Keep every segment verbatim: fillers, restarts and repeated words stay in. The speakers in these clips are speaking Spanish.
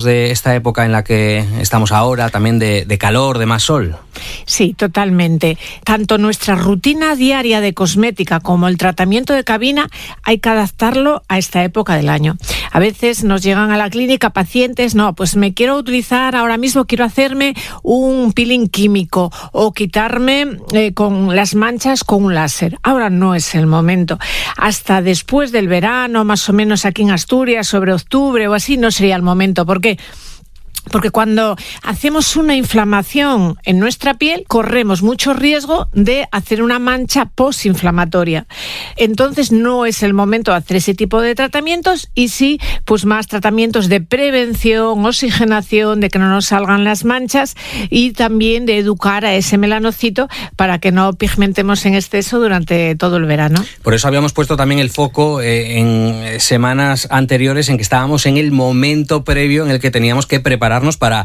de esta época en la que estamos ahora, también de, de calor, de más sol. Sí, totalmente. Tanto nuestra rutina diaria de cosmética como el tratamiento de cabina hay que adaptarlo a esta época del año. A veces nos llegan a la clínica pacientes, no, pues me quiero utilizar ahora mismo, quiero hacerme un peeling químico o quitarme eh, con las manchas con un láser. Ahora no es el momento. Hasta después del verano, más o menos aquí en Asturias, sobre octubre o así, no sería el momento. ¿Por qué? Porque cuando hacemos una inflamación en nuestra piel, corremos mucho riesgo de hacer una mancha posinflamatoria. Entonces no es el momento de hacer ese tipo de tratamientos y sí, pues más tratamientos de prevención, oxigenación, de que no nos salgan las manchas y también de educar a ese melanocito para que no pigmentemos en exceso durante todo el verano. Por eso habíamos puesto también el foco eh, en semanas anteriores en que estábamos en el momento previo en el que teníamos que preparar para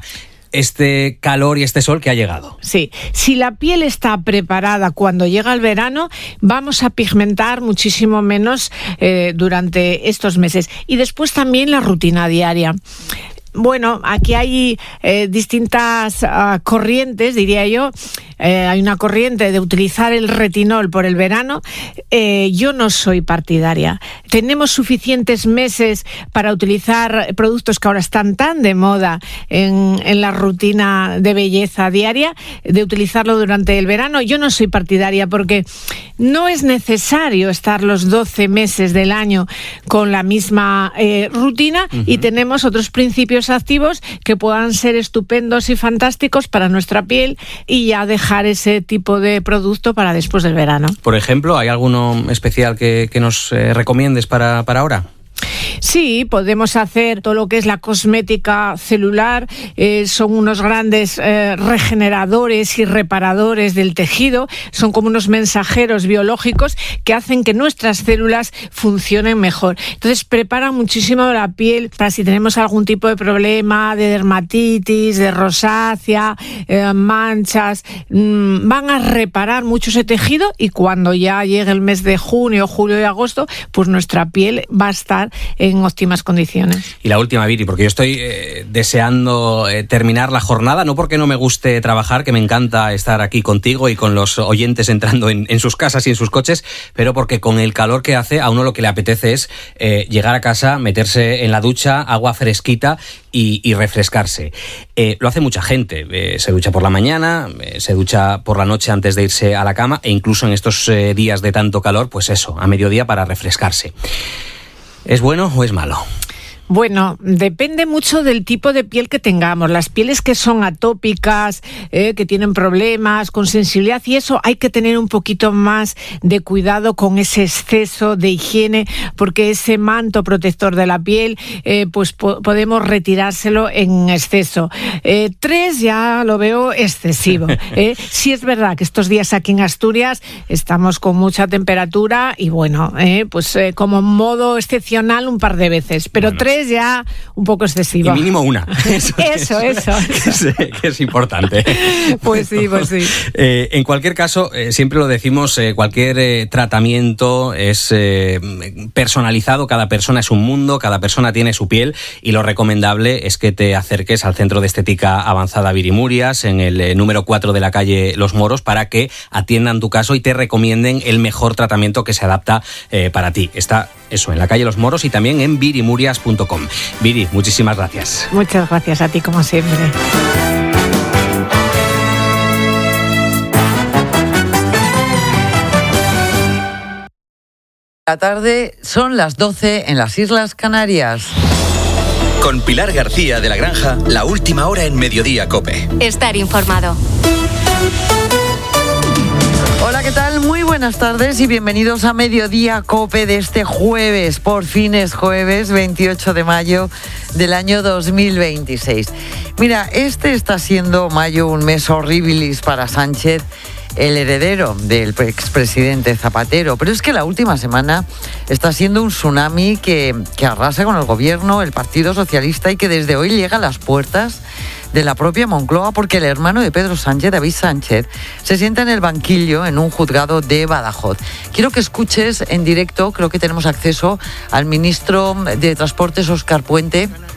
este calor y este sol que ha llegado. Sí, si la piel está preparada cuando llega el verano, vamos a pigmentar muchísimo menos eh, durante estos meses. Y después también la rutina diaria. Bueno, aquí hay eh, distintas uh, corrientes, diría yo. Eh, hay una corriente de utilizar el retinol por el verano. Eh, yo no soy partidaria. Tenemos suficientes meses para utilizar productos que ahora están tan de moda en, en la rutina de belleza diaria, de utilizarlo durante el verano. Yo no soy partidaria porque no es necesario estar los doce meses del año con la misma eh, rutina uh-huh. y tenemos otros principios activos que puedan ser estupendos y fantásticos para nuestra piel y ya dejar ese tipo de producto para después del verano. Por ejemplo, ¿hay alguno especial que, que nos eh, recomiendes para, para ahora? Sí, podemos hacer todo lo que es la cosmética celular, eh, son unos grandes eh, regeneradores y reparadores del tejido, son como unos mensajeros biológicos que hacen que nuestras células funcionen mejor. Entonces preparan muchísimo la piel para si tenemos algún tipo de problema de dermatitis, de rosácea, eh, manchas, mmm, van a reparar mucho ese tejido y cuando ya llegue el mes de junio, julio y agosto, pues nuestra piel va a estar en óptimas condiciones. Y la última, Viri, porque yo estoy eh, deseando eh, terminar la jornada, no porque no me guste trabajar, que me encanta estar aquí contigo y con los oyentes entrando en, en sus casas y en sus coches, pero porque con el calor que hace, a uno lo que le apetece es eh, llegar a casa, meterse en la ducha, agua fresquita y, y refrescarse. Eh, lo hace mucha gente, eh, se ducha por la mañana, eh, se ducha por la noche antes de irse a la cama e incluso en estos eh, días de tanto calor, pues eso, a mediodía para refrescarse. ¿Es bueno o es malo? Bueno, depende mucho del tipo de piel que tengamos. Las pieles que son atópicas, eh, que tienen problemas con sensibilidad y eso, hay que tener un poquito más de cuidado con ese exceso de higiene, porque ese manto protector de la piel, eh, pues po- podemos retirárselo en exceso. Eh, tres ya lo veo excesivo. ¿eh? Sí es verdad que estos días aquí en Asturias estamos con mucha temperatura y bueno, eh, pues eh, como modo excepcional un par de veces, pero bueno, tres ya un poco excesivo. Y mínimo una. Eso, eso. eso. Que, es, que es importante. Pues sí, pues sí. Eh, en cualquier caso, eh, siempre lo decimos, eh, cualquier eh, tratamiento es eh, personalizado, cada persona es un mundo, cada persona tiene su piel y lo recomendable es que te acerques al Centro de Estética Avanzada Viri Murias, en el eh, número cuatro de la calle Los Moros, para que atiendan tu caso y te recomienden el mejor tratamiento que se adapta eh, para ti. Está eso, en la calle Los Moros y también en virimurias punto com. Viri, muchísimas gracias. Muchas gracias a ti, como siempre. La tarde son las doce en las Islas Canarias. Con Pilar García de la Granja, la última hora en Mediodía COPE. Estar informado. Hola, ¿qué tal? Muy buenas tardes y bienvenidos a Mediodía COPE de este jueves. Por fin es jueves, veintiocho de mayo del año dos mil veintiséis. Mira, este está siendo mayo un mes horribilis para Sánchez, el heredero del expresidente Zapatero. Pero es que la última semana está siendo un tsunami que, que arrasa con el gobierno, el Partido Socialista, y que desde hoy llega a las puertas de la propia Moncloa, porque el hermano de Pedro Sánchez, David Sánchez, se sienta en el banquillo en un juzgado de Badajoz. Quiero que escuches en directo, creo que tenemos acceso al ministro de Transportes, Óscar Puente,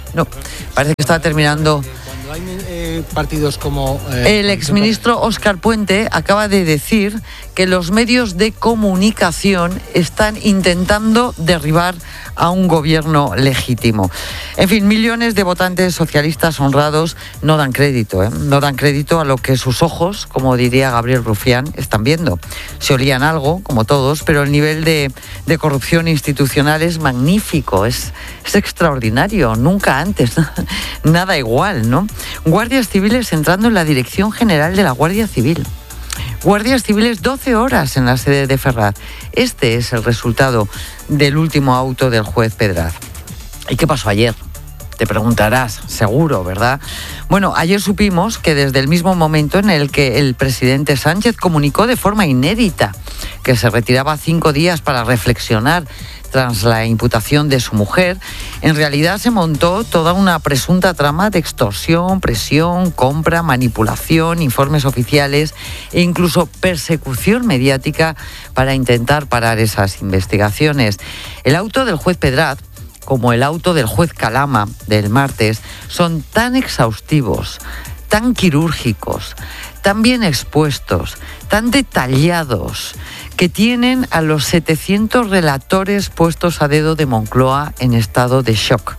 No, parece que está terminando. Cuando hay eh, partidos como... Eh, el exministro Óscar Puente acaba de decir que los medios de comunicación están intentando derribar a un gobierno legítimo. En fin, millones de votantes socialistas honrados no dan crédito, ¿eh? no dan crédito a lo que sus ojos, como diría Gabriel Rufián, están viendo. Se olían algo, como todos, pero el nivel de, de corrupción institucional es magnífico, es, es extraordinario, nunca antes, nada igual, ¿no? Guardias civiles entrando en la Dirección General de la Guardia Civil. Guardias civiles doce horas en la sede de Ferraz. Este es el resultado del último auto del juez Pedraz. ¿Y qué pasó ayer? Te preguntarás, seguro, ¿verdad? Bueno, ayer supimos que desde el mismo momento en el que el presidente Sánchez comunicó de forma inédita que se retiraba cinco días para reflexionar tras la imputación de su mujer, en realidad se montó toda una presunta trama de extorsión, presión, compra, manipulación, informes oficiales e incluso persecución mediática para intentar parar esas investigaciones. El auto del juez Pedraz, como el auto del juez Calama del martes, son tan exhaustivos, tan quirúrgicos, tan bien expuestos, tan detallados, que tienen a los setecientos relatores puestos a dedo de Moncloa en estado de shock.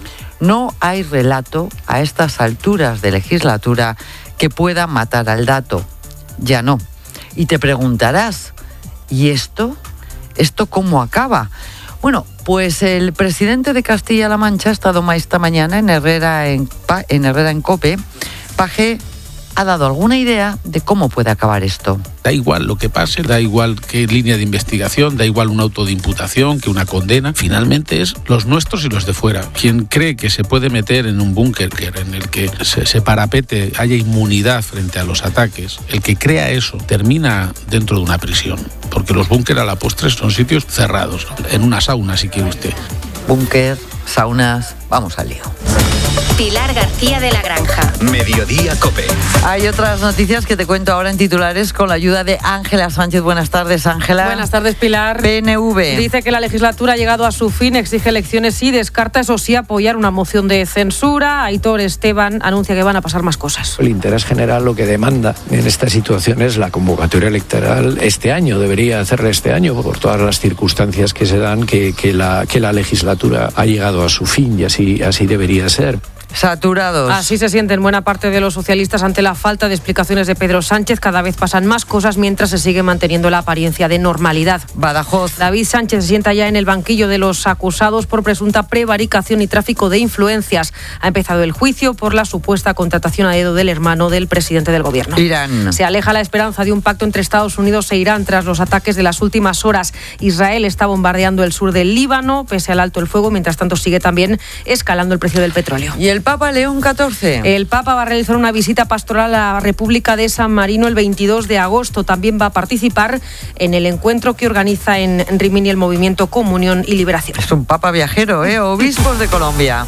No hay relato a estas alturas de legislatura que pueda matar al dato. Ya no. Y te preguntarás, ¿y esto? ¿Esto cómo acaba? Bueno, pues el presidente de Castilla-La Mancha ha estado esta mañana en Herrera en, en Herrera en COPE. Paje ha dado alguna idea de cómo puede acabar esto. Da igual lo que pase, da igual qué línea de investigación, da igual un auto de imputación, que una condena. Finalmente es los nuestros y los de fuera. Quien cree que se puede meter en un búnker en el que se, se parapete, haya inmunidad frente a los ataques, el que crea eso termina dentro de una prisión. Porque los búnker a la postre son sitios cerrados, ¿no? En una sauna, si quiere usted. Búnker, saunas, vamos al lío. Pilar García de la Granja. Mediodía COPE. Hay otras noticias que te cuento ahora en titulares con la ayuda de Ángela Sánchez. Buenas tardes, Ángela. Buenas tardes, Pilar. P N V. Dice que la legislatura ha llegado a su fin, exige elecciones y descarta, eso sí, apoyar una moción de censura. Aitor Esteban anuncia que van a pasar más cosas. El interés general lo que demanda en esta situación es la convocatoria electoral este año. Debería hacerla este año por todas las circunstancias que se dan, que, que, la, que la legislatura ha llegado a su fin y así, así debería ser. Saturados. Así se sienten buena parte de los socialistas ante la falta de explicaciones de Pedro Sánchez. Cada vez pasan más cosas mientras se sigue manteniendo la apariencia de normalidad. Badajoz. David Sánchez se sienta ya en el banquillo de los acusados por presunta prevaricación y tráfico de influencias. Ha empezado el juicio por la supuesta contratación a dedo del hermano del presidente del gobierno. Irán. Se aleja la esperanza de un pacto entre Estados Unidos e Irán tras los ataques de las últimas horas. Israel está bombardeando el sur del Líbano, pese al alto el fuego. Mientras tanto sigue también escalando el precio del petróleo. Y el Papa León catorce. El Papa va a realizar una visita pastoral a la República de San Marino el veintidós de agosto. También va a participar en el encuentro que organiza en Rimini el movimiento Comunión y Liberación. Es un Papa viajero, ¿eh? Obispos de Colombia.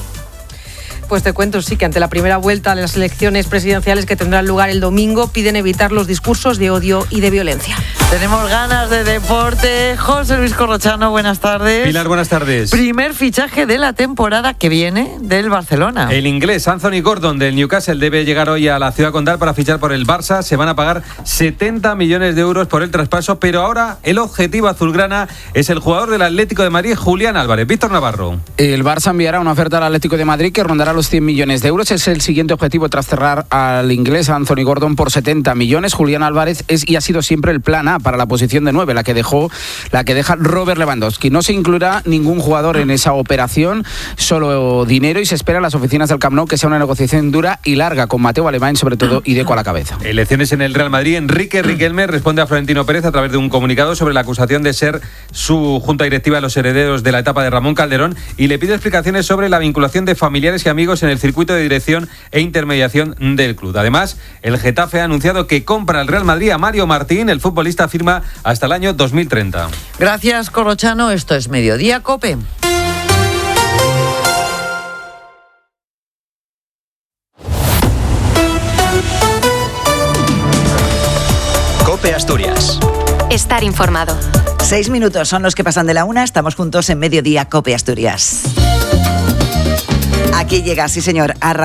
Pues te cuento, sí, que ante la primera vuelta de las elecciones presidenciales que tendrán lugar el domingo, piden evitar los discursos de odio y de violencia. Tenemos ganas de deporte. José Luis Corrochano, buenas tardes. Pilar, buenas tardes. Primer fichaje de la temporada que viene del Barcelona. El inglés Anthony Gordon del Newcastle debe llegar hoy a la ciudad condal para fichar por el Barça. Se van a pagar setenta millones de euros por el traspaso, pero ahora el objetivo azulgrana es el jugador del Atlético de Madrid, Julián Álvarez. Víctor Navarro. El Barça enviará una oferta al Atlético de Madrid que rondará los cien millones de euros. Es el siguiente objetivo tras cerrar al inglés Anthony Gordon por setenta millones. Julián Álvarez es y ha sido siempre el plan A para la posición de nueve, la que dejó, la que deja Robert Lewandowski. No se incluirá ningún jugador en esa operación, solo dinero, y se espera en las oficinas del Camp Nou que sea una negociación dura y larga con Mateo Alemán sobre todo y Deco a la cabeza. Elecciones en el Real Madrid. Enrique Riquelme responde a Florentino Pérez a través de un comunicado sobre la acusación de ser su junta directiva de los herederos de la etapa de Ramón Calderón y le pide explicaciones sobre la vinculación de familiares y amigos en el circuito de dirección e intermediación del club. Además, el Getafe ha anunciado que compra al Real Madrid a Mario Martín. El futbolista firma hasta el año dos mil treinta. Gracias, Corrochano. Esto es Mediodía COPE. COPE Asturias. Estar informado. Seis minutos son los que pasan de la una. Estamos juntos en Mediodía COPE Asturias. Aquí llega, sí señor, arrancamos.